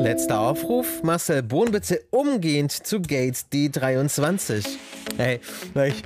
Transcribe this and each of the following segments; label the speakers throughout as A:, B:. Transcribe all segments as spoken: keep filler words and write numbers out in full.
A: Letzter Aufruf, Marcel Bohn bitte umgehend zu Gate D dreiundzwanzig. Hey, ich,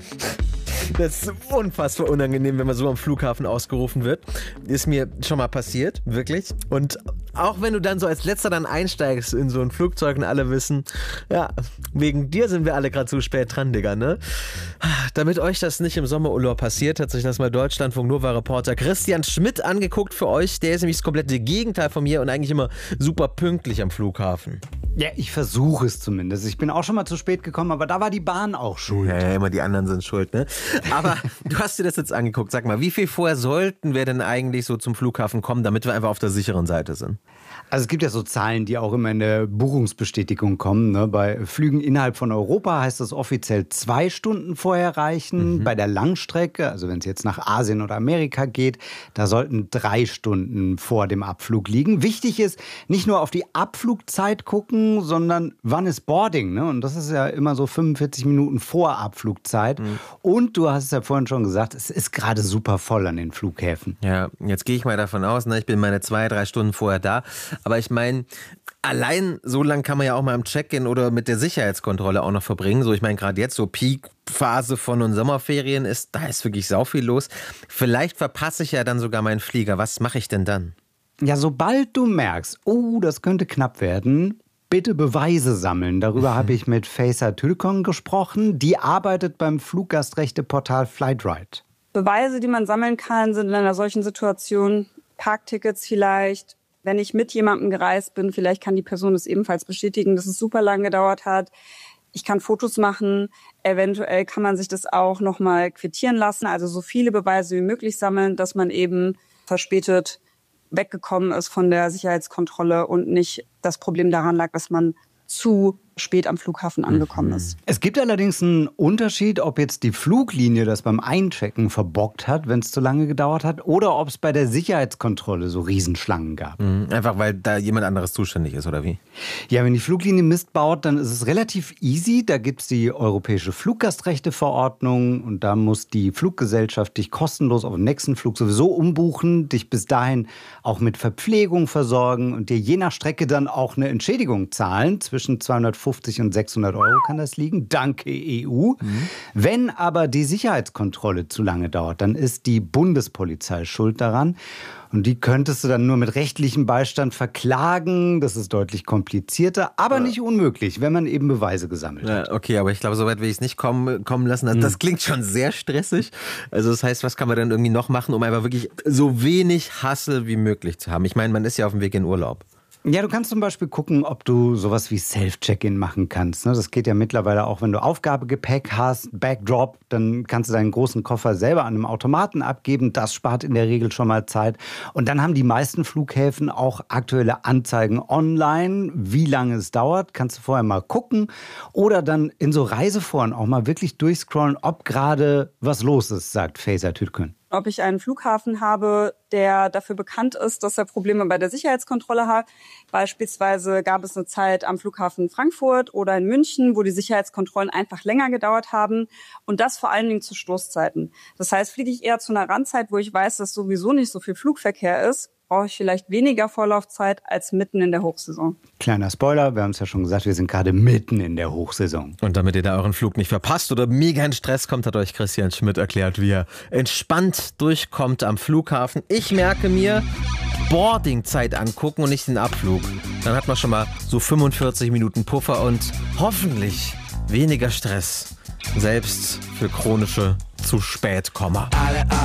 A: das ist unfassbar unangenehm, wenn man so am Flughafen ausgerufen wird. Ist mir schon mal passiert, wirklich. Und auch wenn du dann so als Letzter dann einsteigst in so ein Flugzeug und alle wissen, ja, wegen dir sind wir alle gerade zu spät dran, Digga, ne? Damit euch das nicht im Sommerurlaub passiert, hat sich das mal Deutschlandfunk Nova-Reporter Christian Schmidt angeguckt für euch. Der ist nämlich das komplette Gegenteil von mir und eigentlich immer super pünktlich am Flughafen.
B: Ja, ich versuche es zumindest. Ich bin auch schon mal zu spät gekommen, aber da war die Bahn auch schuld.
A: Ja, ja, immer die anderen sind schuld, ne? Aber du hast dir das jetzt angeguckt. Sag mal, wie viel vorher sollten wir denn eigentlich so zum Flughafen kommen, damit wir einfach auf der sicheren Seite sind?
B: Also es gibt ja so Zahlen, die auch immer in der Buchungsbestätigung kommen. Ne? Bei Flügen innerhalb von Europa heißt das offiziell zwei Stunden vorher reichen. Mhm. Bei der Langstrecke, also wenn es jetzt nach Asien oder Amerika geht, da sollten drei Stunden vor dem Abflug liegen. Wichtig ist, nicht nur auf die Abflugzeit gucken, sondern wann ist Boarding? Ne? Und das ist ja immer so fünfundvierzig Minuten vor Abflugzeit. Mhm. Und du hast es ja vorhin schon gesagt, es ist gerade super voll an den Flughäfen.
A: Ja, jetzt gehe ich mal davon aus, ne, ich bin meine zwei, drei Stunden vorher da. Aber ich meine, allein so lang kann man ja auch mal im Check-in oder mit der Sicherheitskontrolle auch noch verbringen. So, ich meine, gerade jetzt so Peak-Phase von den Sommerferien ist, da ist wirklich sau viel los. Vielleicht verpasse ich ja dann sogar meinen Flieger. Was mache ich denn dann?
B: Ja, sobald du merkst, oh, das könnte knapp werden, bitte Beweise sammeln. Darüber mhm. habe ich mit Feysa Türkon gesprochen. Die arbeitet beim Fluggastrechteportal Flightride.
C: Beweise, die man sammeln kann, sind in einer solchen Situation Parktickets vielleicht. Wenn ich mit jemandem gereist bin, vielleicht kann die Person es ebenfalls bestätigen, dass es super lang gedauert hat. Ich kann Fotos machen. Eventuell kann man sich das auch nochmal quittieren lassen. Also so viele Beweise wie möglich sammeln, dass man eben verspätet weggekommen ist von der Sicherheitskontrolle und nicht das Problem daran lag, dass man zu spät am Flughafen angekommen ist.
B: Es gibt allerdings einen Unterschied, ob jetzt die Fluglinie das beim Einchecken verbockt hat, wenn es zu lange gedauert hat, oder ob es bei der Sicherheitskontrolle so Riesenschlangen gab.
A: Mhm, einfach weil da jemand anderes zuständig ist, oder wie?
B: Ja, wenn die Fluglinie Mist baut, dann ist es relativ easy. Da gibt es die Europäische Fluggastrechteverordnung und da muss die Fluggesellschaft dich kostenlos auf den nächsten Flug sowieso umbuchen, dich bis dahin auch mit Verpflegung versorgen und dir je nach Strecke dann auch eine Entschädigung zahlen. Zwischen zweihundertfünfzig und sechshundert Euro kann das liegen, danke E U. Mhm. Wenn aber die Sicherheitskontrolle zu lange dauert, dann ist die Bundespolizei schuld daran. Und die könntest du dann nur mit rechtlichem Beistand verklagen. Das ist deutlich komplizierter, aber nicht unmöglich, wenn man eben Beweise gesammelt hat.
A: Ja, okay, aber ich glaube, so weit will ich es nicht kommen, kommen lassen. Das, das klingt schon sehr stressig. Also das heißt, was kann man dann irgendwie noch machen, um einfach wirklich so wenig Hassel wie möglich zu haben? Ich meine, man ist ja auf dem Weg in Urlaub.
B: Ja, du kannst zum Beispiel gucken, ob du sowas wie Self-Check-In machen kannst. Das geht ja mittlerweile auch, wenn du Aufgabegepäck hast, Backdrop, dann kannst du deinen großen Koffer selber an einem Automaten abgeben. Das spart in der Regel schon mal Zeit. Und dann haben die meisten Flughäfen auch aktuelle Anzeigen online, wie lange es dauert. Kannst du vorher mal gucken oder dann in so Reiseforen auch mal wirklich durchscrollen, ob gerade was los ist, sagt Feysa Türkön.
C: Ob ich einen Flughafen habe, der dafür bekannt ist, dass er Probleme bei der Sicherheitskontrolle hat. Beispielsweise gab es eine Zeit am Flughafen Frankfurt oder in München, wo die Sicherheitskontrollen einfach länger gedauert haben und das vor allen Dingen zu Stoßzeiten. Das heißt, fliege ich eher zu einer Randzeit, wo ich weiß, dass sowieso nicht so viel Flugverkehr ist, brauche ich vielleicht weniger Vorlaufzeit als mitten in der Hochsaison.
B: Kleiner Spoiler, wir haben es ja schon gesagt, wir sind gerade mitten in der Hochsaison.
A: Und damit ihr da euren Flug nicht verpasst oder mega in Stress kommt, hat euch Christian Schmidt erklärt, wie er entspannt durchkommt am Flughafen. Ich merke mir, Boardingzeit angucken und nicht den Abflug. Dann hat man schon mal so fünfundvierzig Minuten Puffer und hoffentlich weniger Stress. Selbst für chronische Zu-Spät-Komma.